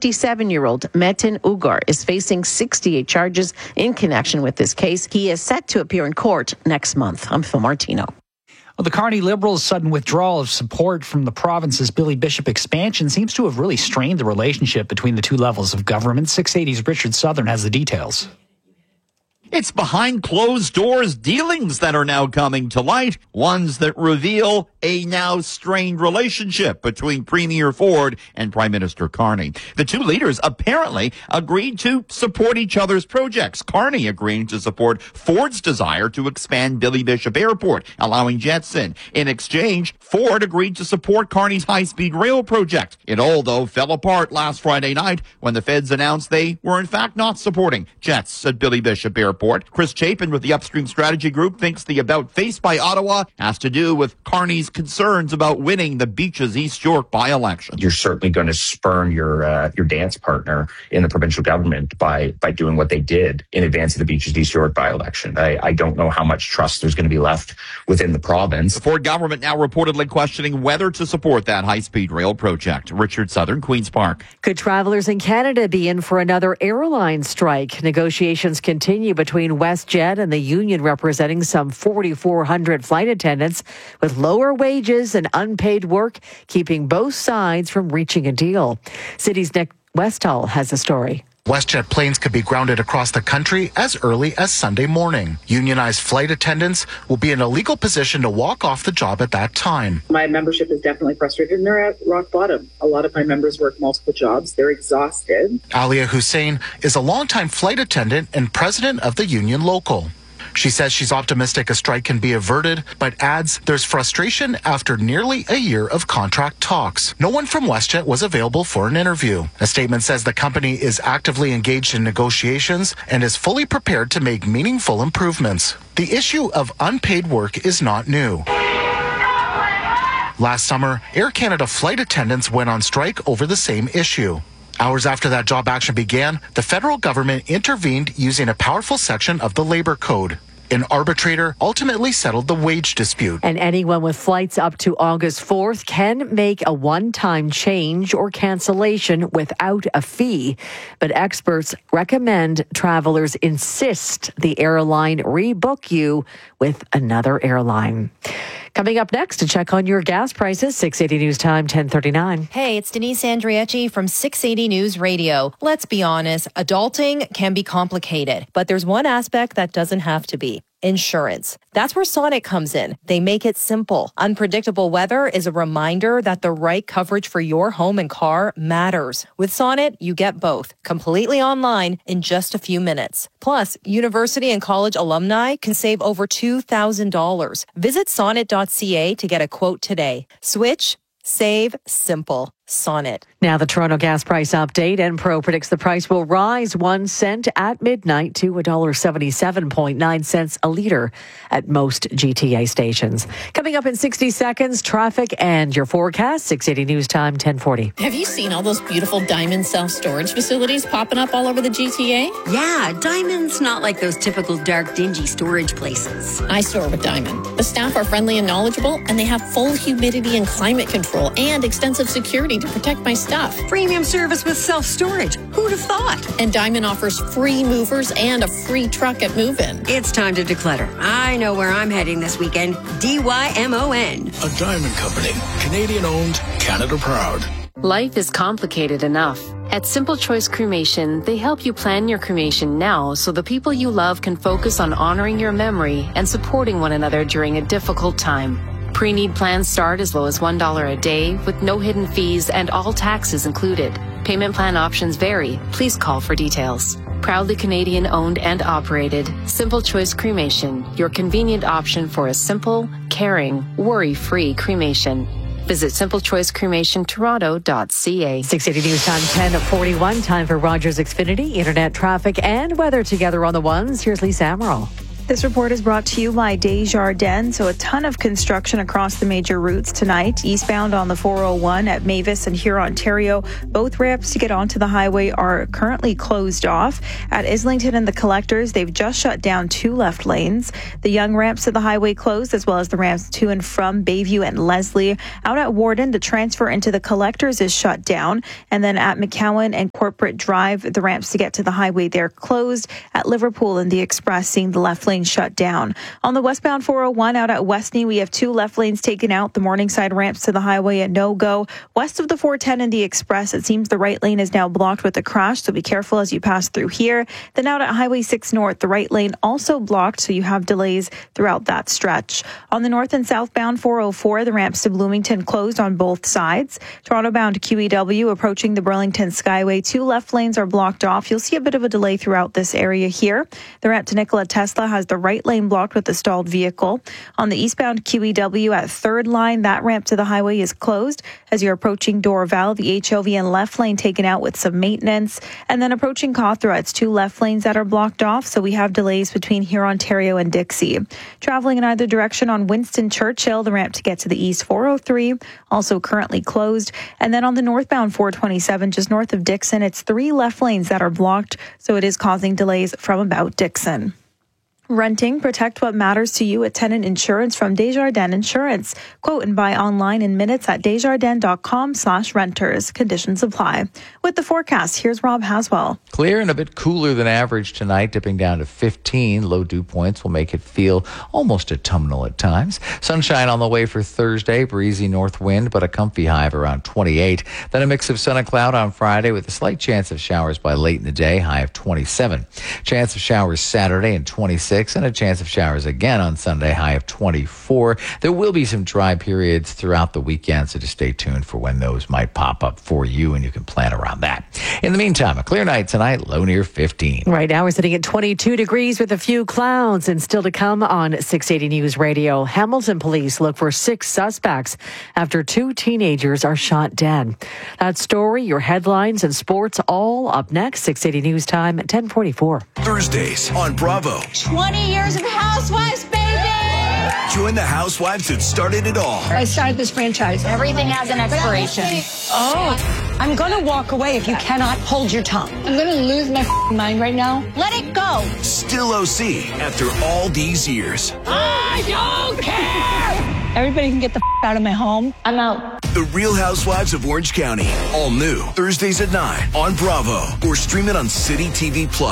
57-year-old Metin Ugar is facing 68 charges in connection with this case. He is set to appear in court next month. I'm Phil Martino. Well, the Kearney Liberals' sudden withdrawal of support from the province's Billy Bishop expansion seems to have really strained the relationship between the two levels of government. 680's Richard Southern has the details. It's behind closed doors dealings that are now coming to light, ones that reveal a now strained relationship between Premier Ford and Prime Minister Carney. The two leaders apparently agreed to support each other's projects, Carney agreeing to support Ford's desire to expand Billy Bishop Airport, allowing jets in. In exchange, Ford agreed to support Carney's high-speed rail project. It all, though, fell apart last Friday night when the feds announced they were in fact not supporting jets at Billy Bishop Airport. Chris Chapin with the Upstream Strategy Group thinks the about-face by Ottawa has to do with Carney's concerns about winning the Beaches East York by-election. You're certainly going to spurn your dance partner in the provincial government by doing what they did in advance of the Beaches East York by-election. I don't know how much trust there's going to be left within the province. The Ford government now reportedly questioning whether to support that high-speed rail project. Richard Southern, Queen's Park. Could travelers in Canada be in for another airline strike? Negotiations continue between WestJet and the union representing some 4,400 flight attendants, with lower wages and unpaid work keeping both sides from reaching a deal. City's Nick Westall has a story. WestJet planes could be grounded across the country as early as Sunday morning. Unionized flight attendants will be in a legal position to walk off the job at that time. My membership is definitely frustrated and they're at rock bottom. A lot of my members work multiple jobs. They're exhausted. Alia Hussein is a longtime flight attendant and president of the union local. She says she's optimistic a strike can be averted, but adds there's frustration after nearly a year of contract talks. No one from WestJet was available for an interview. A statement says the company is actively engaged in negotiations and is fully prepared to make meaningful improvements. The issue of unpaid work is not new. Last summer, Air Canada flight attendants went on strike over the same issue. Hours after that job action began, the federal government intervened using a powerful section of the labor code. An arbitrator ultimately settled the wage dispute. And anyone with flights up to August 4th can make a one-time change or cancellation without a fee. But experts recommend travelers insist the airline rebook you with another airline. Coming up next to check on your gas prices, 680 News Time, 10:39. Hey, it's Denise Andrieci from 680 News Radio. Let's be honest, adulting can be complicated, but there's one aspect that doesn't have to be. Insurance. That's where Sonnet comes in. They make it simple. Unpredictable weather is a reminder that the right coverage for your home and car matters. With Sonnet, you get both, completely online in just a few minutes. Plus, university and college alumni can save over $2,000. Visit sonnet.ca to get a quote today. Switch, save, simple. Sonnet. Now the Toronto gas price update. Enpro predicts the price will rise 1 cent at midnight to $1.77.9 a litre at most GTA stations. Coming up in 60 seconds, traffic and your forecast. 680 News Time, 10:40. Have you seen all those beautiful Diamond self-storage facilities popping up all over the GTA? Yeah, Diamond's not like those typical dark, dingy storage places. I store with Diamond. The staff are friendly and knowledgeable, and they have full humidity and climate control and extensive security to protect my stuff. Premium service with self-storage. Who'd have thought? And Diamond offers free movers and a free truck at move-in. It's time to declutter. I know where I'm heading this weekend. DYMON. A Diamond Company. Canadian owned, Canada proud. Life is complicated enough. At Simple Choice Cremation, they help you plan your cremation now so the people you love can focus on honoring your memory and supporting one another during a difficult time. Pre-need plans start as low as $1 a day with no hidden fees and all taxes included. Payment plan options vary. Please call for details. Proudly Canadian owned and operated, Simple Choice Cremation, your convenient option for a simple, caring, worry-free cremation. Visit simplechoicecremationtoronto.ca. 680 News Time, 10:41. Time for Rogers Xfinity, internet traffic and weather together on the ones. Here's Lisa Amaral. This report is brought to you by Desjardins. So a ton of construction across the major routes tonight. Eastbound on the 401 at Mavis and Hurontario. Both ramps to get onto the highway are currently closed off. At Islington and the Collectors, they've just shut down 2 left lanes. The Young ramps to the highway closed, as well as the ramps to and from Bayview and Leslie. Out at Warden, the transfer into the Collectors is shut down. And then at McCowan and Corporate Drive, the ramps to get to the highway there closed. At Liverpool and the Express, seeing the left lane shut down. On the westbound 401 out at Westney, we have 2 left lanes taken out. The Morningside ramps to the highway a no-go. West of the 410 and the Express, it seems the right lane is now blocked with a crash, so be careful as you pass through here. Then out at Highway 6 North, the right lane also blocked, so you have delays throughout that stretch. On the north and southbound 404, the ramps to Bloomington closed on both sides. Toronto-bound QEW approaching the Burlington Skyway, 2 left lanes are blocked off. You'll see a bit of a delay throughout this area here. The ramp to Nikola Tesla has the right lane blocked with a stalled vehicle. On the eastbound QEW at 3rd Line, that ramp to the highway is closed. As you're approaching Dorval, the HOV and left lane taken out with some maintenance. And then approaching Cawthra, it's 2 left lanes that are blocked off, so we have delays between Hurontario and Dixie. Traveling in either direction on Winston Churchill, the ramp to get to the east 403, also currently closed. And then on the northbound 427, just north of Dixon, it's 3 left lanes that are blocked, so it is causing delays from about Dixon. Renting, protect what matters to you at Tenant Insurance from Desjardins Insurance. Quote and buy online in minutes at desjardins.com/renters. Conditions apply. With the forecast, here's Rob Haswell. Clear and a bit cooler than average tonight, dipping down to 15. Low dew points will make it feel almost autumnal at times. Sunshine on the way for Thursday, breezy north wind, but a comfy high of around 28. Then a mix of sun and cloud on Friday with a slight chance of showers by late in the day, high of 27. Chance of showers Saturday and 26. And a chance of showers again on Sunday, high of 24. There will be some dry periods throughout the weekend, so just stay tuned for when those might pop up for you, and you can plan around that. In the meantime, a clear night tonight, low near 15. Right now we're sitting at 22 degrees with a few clouds, and still to come on 680 News Radio. Hamilton police look for 6 suspects after 2 teenagers are shot dead. That story, your headlines and sports, all up next. 680 News Time at 10:44. Thursdays on Bravo. 20 years of Housewives, baby! Join the housewives that started it all. I started this franchise. Everything has an expiration. Oh, I'm going to walk away if you cannot hold your tongue. I'm going to lose my mind right now. Let it go. Still OC after all these years. I don't care! Everybody can get the out of my home. I'm out. The Real Housewives of Orange County. All new. Thursdays at 9 on Bravo. Or stream it on City TV Plus.